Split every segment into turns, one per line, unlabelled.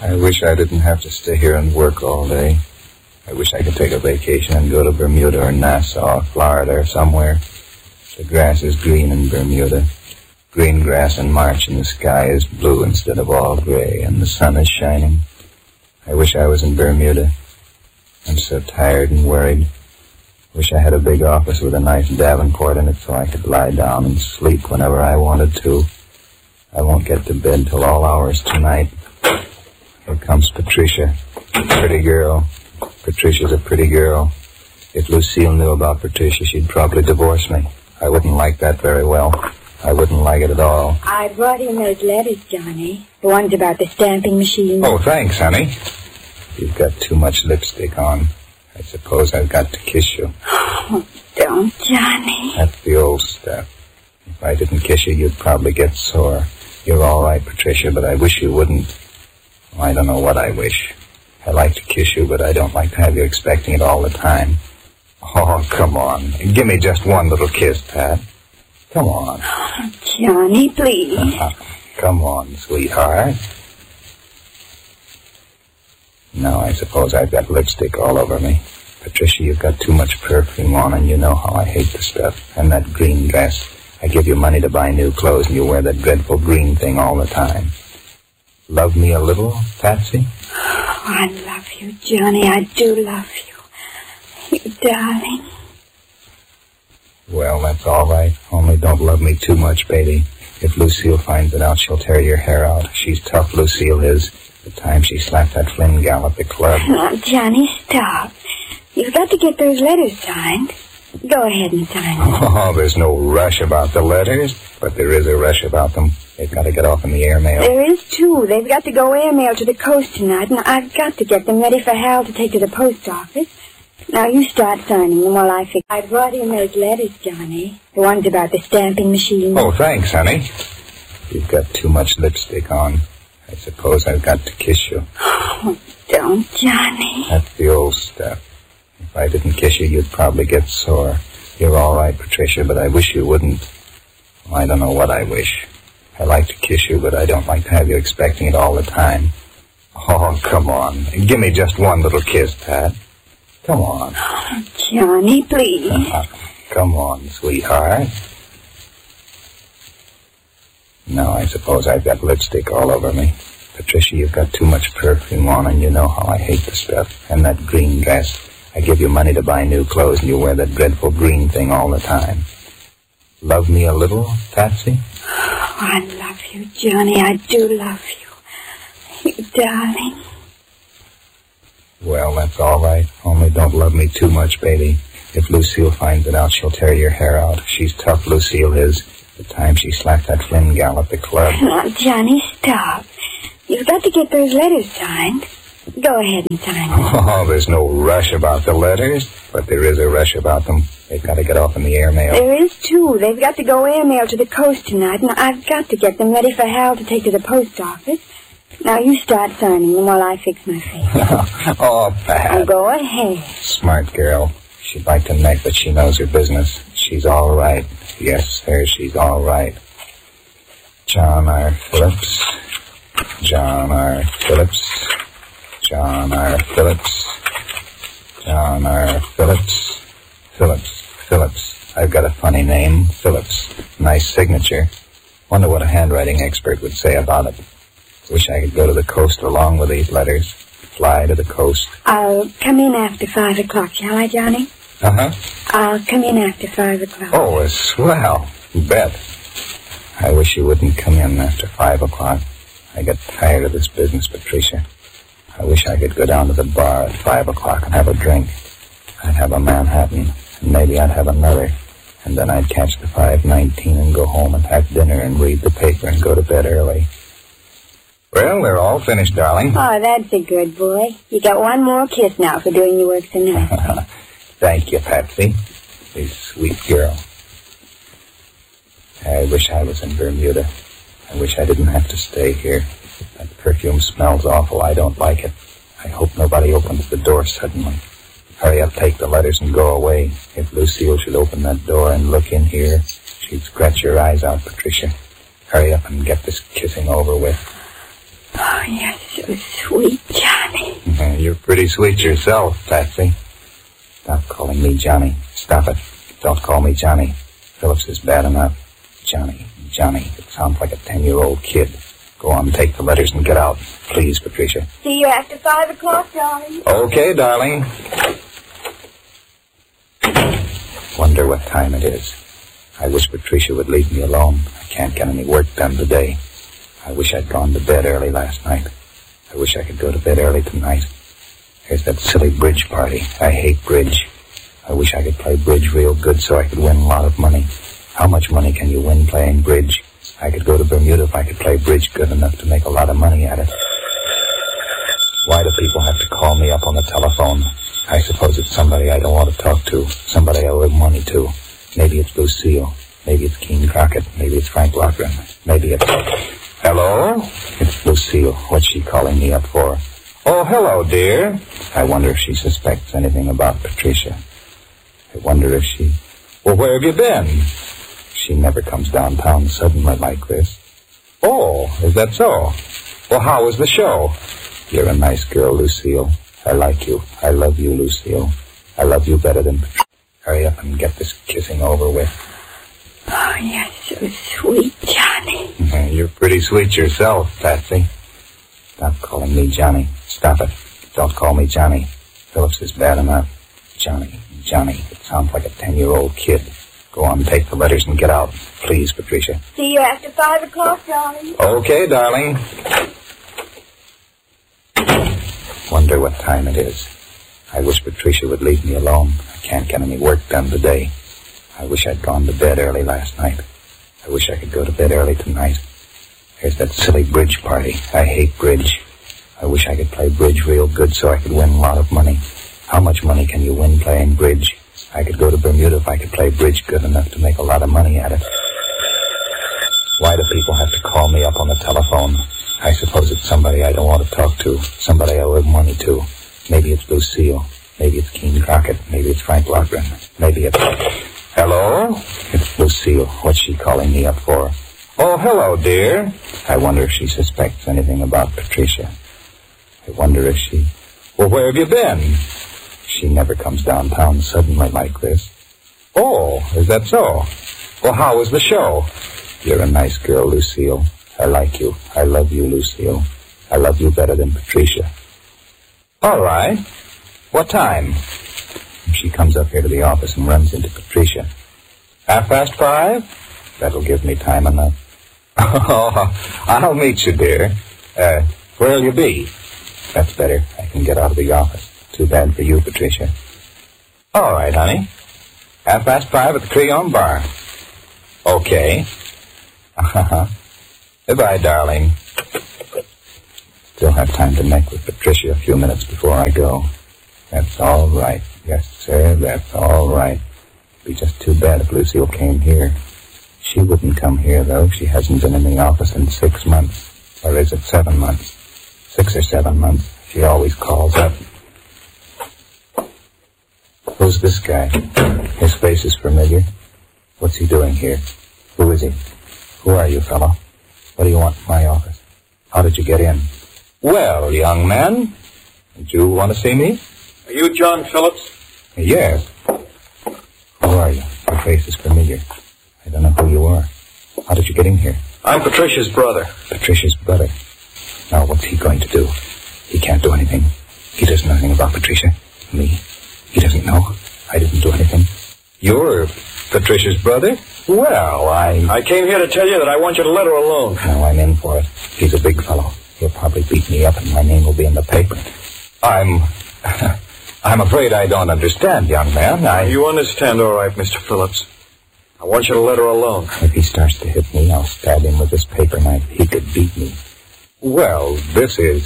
I wish I didn't have to stay here and work all day. I wish I could take a vacation and go to Bermuda or Nassau or Florida or somewhere. The grass is green in Bermuda. Green grass in March, and the sky is blue instead of all gray, and the sun is shining. I wish I was in Bermuda. I'm so tired and worried. Wish I had a big office with a nice Davenport in it so I could lie down and sleep whenever I wanted to. I won't get to bed till all hours tonight. Here comes Patricia, a pretty girl. Patricia's a pretty girl. If Lucille knew about Patricia, she'd probably divorce me. I wouldn't like that very well. I wouldn't like it at all.
I brought in those letters, Johnny. The ones about the stamping machine.
Oh, thanks, honey. You've got too much lipstick on. I suppose I've got to kiss you.
Oh, don't, Johnny.
That's the old stuff. If I didn't kiss you, you'd probably get sore. You're all right, Patricia, but I wish you wouldn't. Well, I don't know what I wish. I like to kiss you, but I don't like to have you expecting it all the time. Oh, come on. Give me just one little kiss, Pat. Come on.
Oh, Johnny, please.
Come on, sweetheart. Now I suppose I've got lipstick all over me. Patricia, you've got too much perfume on, and you know how I hate the stuff. And that green dress. I give you money to buy new clothes, and you wear that dreadful green thing all the time. Love me a little, Patsy?
Oh, I love you, Johnny. I do love you. You darling.
Well, that's all right. Only don't love me too much, baby. If Lucille finds it out, she'll tear your hair out. She's tough, Lucille is. The time she slapped that Flynn gal at the club.
Now, Johnny, stop. You've got to get those letters signed. Go ahead and sign them.
Oh, there's no rush about the letters, but there is a rush about them. They've got to get off in the airmail.
There is, too. They've got to go airmail to the coast tonight, and I've got to get them ready for Hal to take to the post office. Now, you start signing them while I fix. I brought in those letters, Johnny. The ones about the stamping machine.
Oh, thanks, honey. You've got too much lipstick on. I suppose I've got to kiss you.
Oh, don't, Johnny.
That's the old stuff. If I didn't kiss you, you'd probably get sore. You're all right, Patricia, but I wish you wouldn't. Well, I don't know what I wish. I like to kiss you, but I don't like to have you expecting it all the time. Oh, come on. Give me just one little kiss, Pat. Come on.
Oh, Johnny, please.
Come on, sweetheart. Now I suppose I've got lipstick all over me. Patricia, you've got too much perfume on, and you know how I hate the stuff. And that green dress. I give you money to buy new clothes, and you wear that dreadful green thing all the time. Love me a little, Patsy?
Oh, I love you, Johnny. I do love you. You darling.
Well, that's all right. Only don't love me too much, baby. If Lucille finds it out, she'll tear your hair out. She's tough, Lucille is. The time she slapped that Flynn gal at the club.
Now, Johnny, stop. You've got to get those letters signed. Go ahead and sign them.
Oh, there's no rush about the letters, but there is a rush about them. They've got to get off in the airmail.
There is, too. They've got to go airmail to the coast tonight, and I've got to get them ready for Hal to take to the post office. Now, you start signing them while I fix my face.
Oh, Pat.
Now, go ahead.
Smart girl. She'd like to neck, but she knows her business. She's all right. Yes, sir, she's all right. John R. Phillips. John R. Phillips. John R. Phillips. John R. Phillips. Phillips. I've got a funny name, Phillips. Nice signature. Wonder what a handwriting expert would say about it. Wish I could go to the coast along with these letters. Fly to the coast.
I'll come in after 5 o'clock, shall I, Johnny?
Uh-huh.
I'll come in after 5 o'clock.
Oh, swell. You bet. I wish you wouldn't come in after 5 o'clock. I get tired of this business, Patricia. I wish I could go down to the bar at 5 o'clock and have a drink. I'd have a Manhattan, and maybe I'd have another. And then I'd catch the 5:19 and go home and have dinner and read the paper and go to bed early. Well, they're all finished, darling.
Oh, that's a good boy. You got one more kiss now for doing your work tonight.
Thank you, Patsy. You sweet girl. I wish I was in Bermuda. I wish I didn't have to stay here. That perfume smells awful. I don't like it. I hope nobody opens the door suddenly. Hurry up, take the letters and go away. If Lucille should open that door and look in here, she'd scratch your eyes out, Patricia. Hurry up and get this kissing over with.
Oh, you're so sweet, Johnny.
You're pretty sweet yourself, Patsy. Stop calling me Johnny. Stop it. Don't call me Johnny. Phillips is bad enough. Johnny. It sounds like a 10-year-old kid. Go on, take the letters and get out. Please, Patricia.
See you after 5 o'clock, darling.
Okay, darling. Wonder what time it is. I wish Patricia would leave me alone. I can't get any work done today. I wish I'd gone to bed early last night. I wish I could go to bed early tonight. There's that silly bridge party. I hate bridge. I wish I could play bridge real good so I could win a lot of money. How much money can you win playing bridge? I could go to Bermuda if I could play bridge good enough to make a lot of money at it. Why do people have to call me up on the telephone? I suppose it's somebody I don't want to talk to, somebody I owe money to. Maybe it's Lucille. Maybe it's Keene Crockett. Maybe it's Frank Loughran. Maybe it's... Hello? It's Lucille. What's she calling me up for? Oh, hello, dear. I wonder if she suspects anything about Patricia. I wonder if she... Well, where have you been? She never comes downtown suddenly like this. Oh, is that so? Well, how was the show? You're a nice girl, Lucille. I like you. I love you, Lucille. I love you better than Patricia. Hurry up and get this kissing over with.
Oh, you're so sweet, Johnny.
You're pretty sweet yourself, Patsy. Stop calling me Johnny. Stop it. Don't call me Johnny. Phillips is bad enough. Johnny. It sounds like a 10-year-old kid. Go on, take the letters and get out. Please, Patricia.
See you after 5 o'clock, darling.
Okay, darling. Wonder what time it is. I wish Patricia would leave me alone. I can't get any work done today. I wish I'd gone to bed early last night. I wish I could go to bed early tonight. There's that silly bridge party. I hate bridge. I wish I could play bridge real good so I could win a lot of money. How much money can you win playing bridge? I could go to Bermuda if I could play bridge good enough to make a lot of money at it. Why do people have to call me up on the telephone? I suppose it's somebody I don't want to talk to, somebody I owe money to. Maybe it's Lucille. Maybe it's Keene Crockett. Maybe it's Frank Loughran. Maybe it's... Hello? It's Lucille. What's she calling me up for? Oh, hello, dear. I wonder if she suspects anything about Patricia. I wonder if she... Well, where have you been? She never comes downtown suddenly like this. Oh, is that so? Well, how was the show? You're a nice girl, Lucille. I like you. I love you, Lucille. I love you better than Patricia. All right. What time? She comes up here to the office and runs into Patricia. 5:30? That'll give me time enough. Oh, I'll meet you, dear. Where'll you be? That's better. I can get out of the office. Too bad for you, Patricia. All right, honey. 5:30 at the Creole Bar. Okay. Goodbye, darling. Still have time to neck with Patricia a few minutes before I go. That's all right. Yes, sir, that's all right. It'd be just too bad if Lucille came here. She wouldn't come here, though. She hasn't been in the office in 6 months. Or is it 7 months? 6 or 7 months. She always calls up. Who's this guy? His face is familiar. What's he doing here? Who is he? Who are you, fellow? What do you want from my office? How did you get in? Well, young man, did you want to see me?
Are you John Phillips?
Yes. Who are you? Your face is familiar. I don't know who you are. How did you get in here?
I'm Patricia's brother.
Patricia's brother? Now, what's he going to do? He can't do anything. He doesn't know anything about Patricia. Me. He doesn't know. I didn't do anything. You're Patricia's brother? Well,
I came here to tell you that I want you to let her alone.
No, I'm in for it. He's a big fellow. He'll probably beat me up and my name will be in the paper. I'm afraid I don't understand, young man.
You understand all right, Mr. Phillips. I want you to let her alone.
If he starts to hit me, I'll stab him with this paper knife. He could beat me. Well, this is,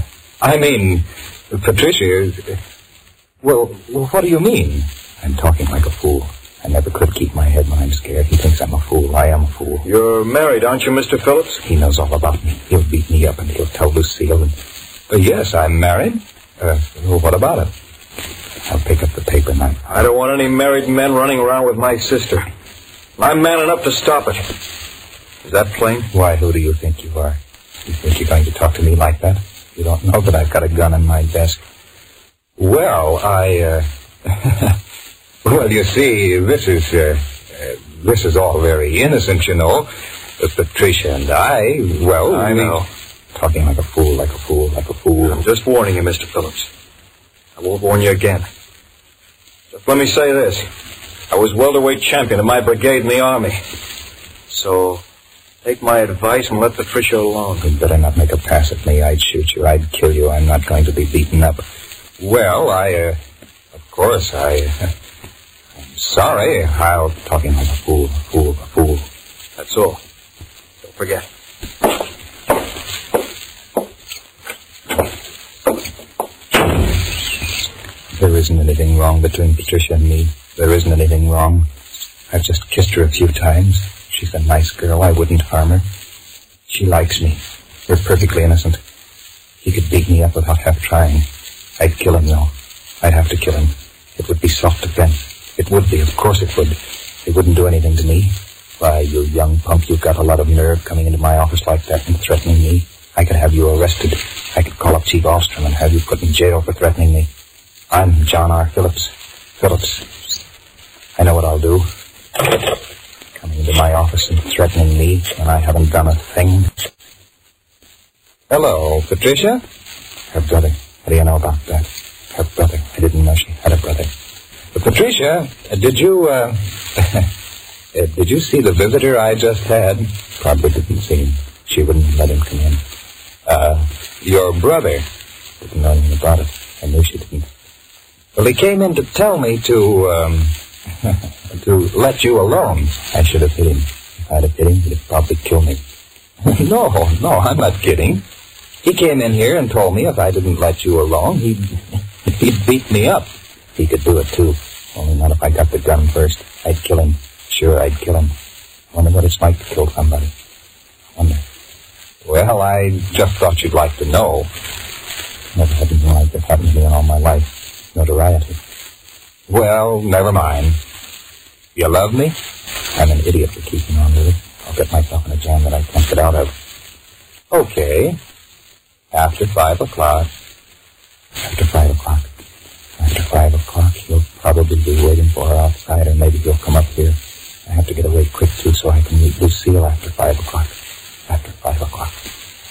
Patricia is... Well, what do you mean? I'm talking like a fool. I never could keep my head when I'm scared. He thinks I'm a fool. I am a fool.
You're married, aren't you, Mr. Phillips?
He knows all about me. He'll beat me up and he'll tell Lucille. And... yes, I'm married. What about it? I'll pick up the paper knife.
I don't want any married men running around with my sister. I'm man enough to stop it. Is that plain?
Why, who do you think you are? You think you're going to talk to me like that? You don't know that I've got a gun on my desk. Well, well, you see, this is all very innocent, you know. Patricia and I, well...
I know.
Talking like a fool, like a fool, like a fool.
I'm just warning you, Mr. Phillips. I won't warn you again. Just let me say this. I was welterweight champion of my brigade in the Army. So, take my advice and let Patricia alone.
You'd better not make a pass at me. I'd shoot you. I'd kill you. I'm not going to be beaten up. Well, of course, I'm sorry. I'll talking like a fool, a fool, a fool.
That's all. Don't forget.
There isn't anything wrong between Patricia and me. There isn't anything wrong. I've just kissed her a few times. She's a nice girl. I wouldn't harm her. She likes me. We're perfectly innocent. He could beat me up without half trying. I'd kill him, though. I'd have to kill him. It would be self-defense. It would be. Of course it would. It wouldn't do anything to me. Why, you young punk, you've got a lot of nerve coming into my office like that and threatening me. I could have you arrested. I could call up Chief Ostrom and have you put in jail for threatening me. I'm John R. Phillips. I know what I'll do. Coming into my office and threatening me when I haven't done a thing. Hello, Patricia? Her brother. How do you know about that? Her brother. I didn't know she had a brother. But Patricia, did you see the visitor I just had? Probably didn't see him. She wouldn't let him come in. Your brother. Didn't know anything about it. I knew she didn't. Well, he came in to tell me to let you alone. I should have hit him. If I'd have hit him, he'd have probably killed me. No, I'm not kidding. He came in here and told me if I didn't let you alone, he'd beat me up. He could do it, too. Only not if I got the gun first. I'd kill him. Sure, I'd kill him. I wonder what it's like to kill somebody. I wonder. Well, I just thought you'd like to know. Never had anything like this happen to me in all my life. Notoriety. Well, never mind. You love me? I'm an idiot for keeping on with it. I'll get myself in a jam that I can't get out of. Okay. After 5 o'clock. After 5 o'clock. After 5 o'clock, he'll probably be waiting for her outside, or maybe he'll come up here. I have to get away quick, too, so I can meet Lucille after 5 o'clock.